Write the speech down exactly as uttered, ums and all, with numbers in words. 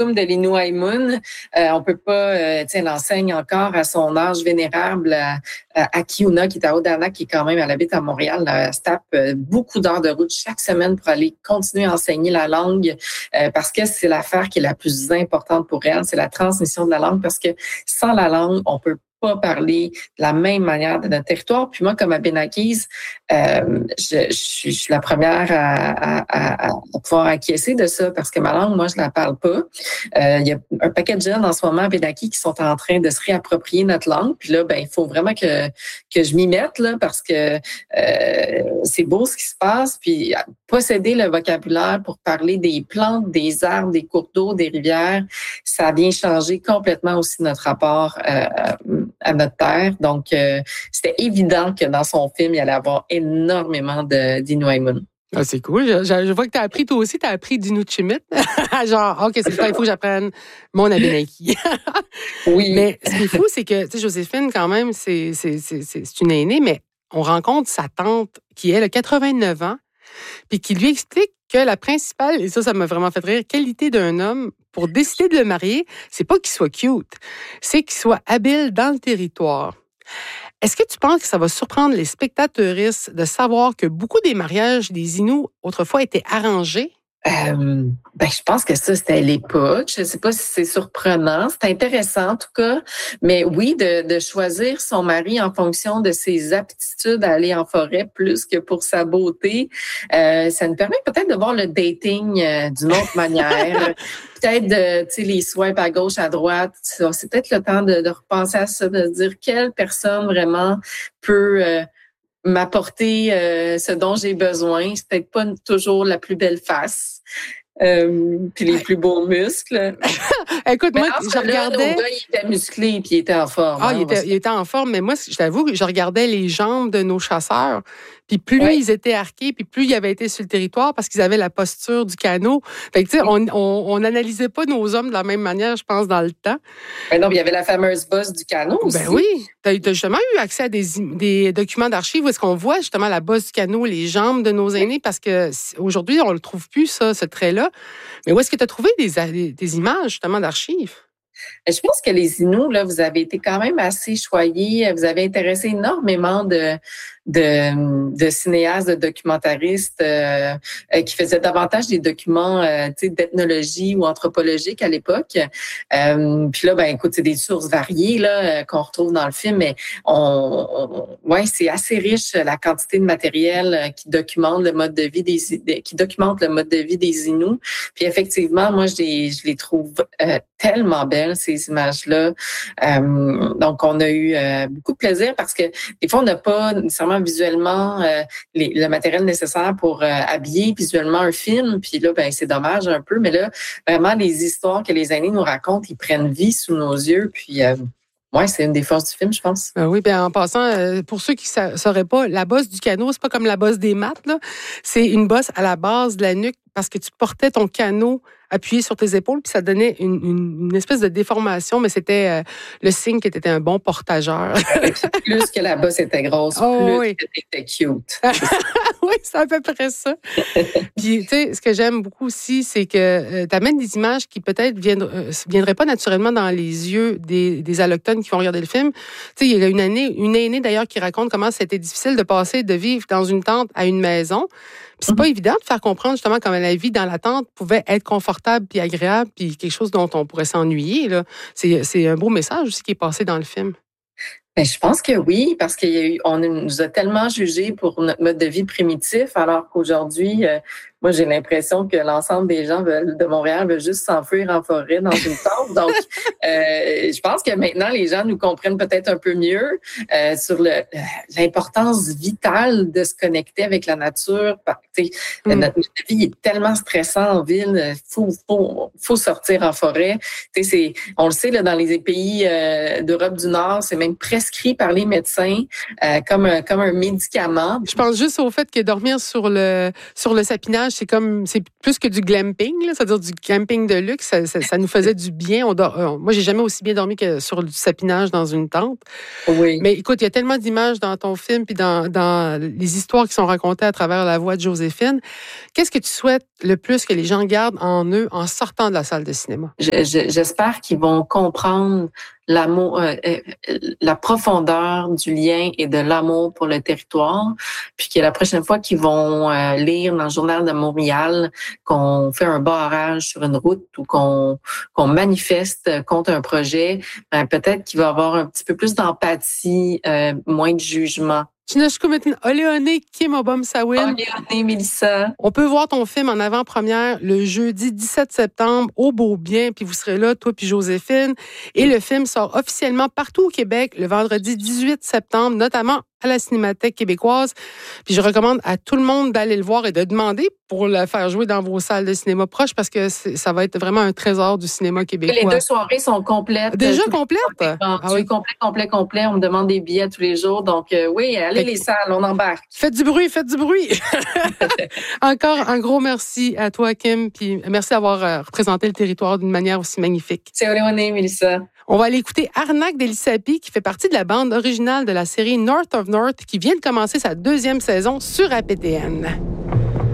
Tukum de l'Inuaimun. Euh, on peut pas, euh, tiens, elle enseigne encore à son âge vénérable à, à Akiuna, qui est à Odana, qui est quand même, elle habite à Montréal. Elle se tape euh, beaucoup d'heures de route chaque semaine pour aller continuer à enseigner la langue euh, parce que c'est l'affaire qui est la plus importante pour elle, c'est la transmission de la langue parce que sans la langue, on peut pas parler de la même manière de notre territoire. Puis moi, comme Abénaquise, euh, je, je, suis, je suis la première à, à, à, à pouvoir acquiescer de ça parce que ma langue, moi, je la parle pas. Euh, il y a un paquet de jeunes en ce moment à Abénaquis qui sont en train de se réapproprier notre langue. Puis là, ben, il faut vraiment que que je m'y mette là parce que euh, c'est beau ce qui se passe. Puis posséder le vocabulaire pour parler des plantes, des arbres, des cours d'eau, des rivières, ça vient changer complètement aussi notre rapport euh, à notre terre. Donc, euh, c'était évident que dans son film, il allait avoir énormément de d'Inuaimun. Ah, c'est cool. Je, je, je vois que tu as appris, toi aussi, tu as appris d'Inuktitut. Genre, OK, c'est le temps, il faut que j'apprenne mon Abénaquis. Oui. Mais ce qui est fou, c'est que, tu sais, Joséphine, quand même, c'est, c'est, c'est, c'est une aînée, mais on rencontre sa tante qui, elle, a quatre-vingt-neuf ans, puis qui lui explique que la principale, et ça, ça m'a vraiment fait rire, qualité d'un homme pour décider de le marier, c'est pas qu'il soit cute, c'est qu'il soit habile dans le territoire. Est-ce que tu penses que ça va surprendre les spectateuristes de savoir que beaucoup des mariages des Inuits autrefois étaient arrangés? Euh, ben, je pense que ça, c'était à l'époque. Je ne sais pas si c'est surprenant. C'est intéressant, en tout cas. Mais oui, de, de choisir son mari en fonction de ses aptitudes à aller en forêt plus que pour sa beauté, euh, ça nous permet peut-être de voir le dating euh, d'une autre manière. Peut-être de, tu sais, les swipes à gauche, à droite. C'est peut-être le temps de, de repenser à ça, de se dire quelle personne vraiment peut... Euh, m'apporter euh, ce dont j'ai besoin. C'est peut-être pas toujours la plus belle face, euh, puis les plus beaux muscles. Écoute, moi, je regardais... Nos gars, il était musclé puis il était en forme. Ah, hein, il, était, il était en forme, mais moi, je t'avoue que je regardais les jambes de nos chasseurs, puis plus ouais. ils étaient arqués, puis plus ils avaient été sur le territoire parce qu'ils avaient la posture du canot. Fait que, tu sais, on, on, on analysait pas nos hommes de la même manière, je pense, dans le temps. Ben non, il y avait la fameuse bosse du canot aussi. Ben oui. T'as, t'as justement eu accès à des, des documents d'archives où est-ce qu'on voit justement la bosse du canot, les jambes de nos aînés, parce que aujourd'hui, on le trouve plus, ça, ce trait-là. Mais où est-ce que tu as trouvé des, des, des images, justement, d'archives? Je pense que les Inuits, là, vous avez été quand même assez choyés. Vous avez intéressé énormément de, de, de cinéastes, de documentaristes euh, qui faisaient davantage des documents euh, d'ethnologie ou anthropologique à l'époque. Euh, puis là, ben écoute, c'est des sources variées là qu'on retrouve dans le film, mais on, on ouais, c'est assez riche la quantité de matériel qui documente le mode de vie des qui documente le mode de vie des Inuits. Puis effectivement, moi je les je les trouve euh, tellement belles ces images-là. Euh, donc on a eu euh, beaucoup de plaisir parce que des fois on n'a pas nécessairement visuellement euh, les, le matériel nécessaire pour euh, habiller visuellement un film. Puis là, ben c'est dommage un peu, mais là, vraiment, les histoires que les aînés nous racontent, ils prennent vie sous nos yeux. Puis, euh, ouais, c'est une des forces du film, je pense. Euh, oui, bien en passant, euh, pour ceux qui ne sauraient pas, la bosse du canot, c'est pas comme la bosse des maths, là. C'est une bosse à la base de la nuque parce que tu portais ton canot appuyé sur tes épaules, puis ça donnait une, une, une espèce de déformation, mais c'était euh, le signe que tu étais un bon portageur. Plus que la bosse était grosse, oh, plus oui. que tu étais cute. Oui, c'est à peu près ça. Puis, tu sais, ce que j'aime beaucoup aussi, c'est que euh, tu amènes des images qui peut-être ne viendraient, euh, viendraient pas naturellement dans les yeux des, des allochtones qui vont regarder le film. Tu sais, il y a une année, une aînée d'ailleurs qui raconte comment c'était difficile de passer de vivre dans une tente à une maison. Puis c'est pas mm-hmm. évident de faire comprendre justement comment la vie dans la tente pouvait être confortable puis agréable puis quelque chose dont on pourrait s'ennuyer. Là. C'est, c'est un beau message aussi qui est passé dans le film. Ben, je pense que oui, parce qu'on nous a tellement jugés pour notre mode de vie primitif, alors qu'aujourd'hui, euh, moi, j'ai l'impression que l'ensemble des gens veulent, de Montréal veulent juste s'enfuir en forêt dans une tente. Donc, euh, je pense que maintenant, les gens nous comprennent peut-être un peu mieux euh, sur le, l'importance vitale de se connecter avec la nature. Mm. Notre vie est tellement stressante en ville, il faut, faut, faut sortir en forêt. C'est, on le sait, là, dans les pays euh, d'Europe du Nord, c'est même prescrit par les médecins euh, comme, un, comme un médicament. Je pense juste au fait que dormir sur le, sur le sapinage, c'est comme c'est plus que du glamping, là, c'est-à-dire du camping de luxe. Ça, ça, ça nous faisait du bien. On dort, euh, moi, j'ai jamais aussi bien dormi que sur du sapinage dans une tente. Oui. Mais écoute, il y a tellement d'images dans ton film puis dans, dans les histoires qui sont racontées à travers la voix de Joséphine Joséphine. Qu'est-ce que tu souhaites le plus que les gens gardent en eux en sortant de la salle de cinéma? Je, je, j'espère qu'ils vont comprendre l'amour, euh, la profondeur du lien et de l'amour pour le territoire, puis que la prochaine fois qu'ils vont euh, lire dans le Journal de Montréal qu'on fait un barrage sur une route ou qu'on qu'on manifeste contre un projet, ben peut-être qu'il va y avoir un petit peu plus d'empathie, euh, moins de jugement. Chinashkumitin Oleone Kim Obam Sawin. Oleone, Mélissa. On peut voir ton film en avant-première le jeudi dix-sept septembre au Beau-Bien, puis vous serez là, toi puis Joséphine. Et le film sort officiellement partout au Québec le vendredi dix-huit septembre, notamment à la Cinémathèque québécoise. Puis je recommande à tout le monde d'aller le voir et de demander pour le faire jouer dans vos salles de cinéma proches parce que ça va être vraiment un trésor du cinéma québécois. Les deux soirées sont complètes. Déjà complètes? Ah oui, complet, complet, complet. On me demande des billets tous les jours. Donc euh, oui, allez les salles, on embarque. Faites du bruit, faites du bruit. Encore un gros merci à toi, Kim. Puis merci d'avoir représenté le territoire d'une manière aussi magnifique. C'est Oleone, Mélissa. On va aller écouter Arnak d'Elisapi, qui fait partie de la bande originale de la série North of North, qui vient de commencer sa deuxième saison sur A P T N.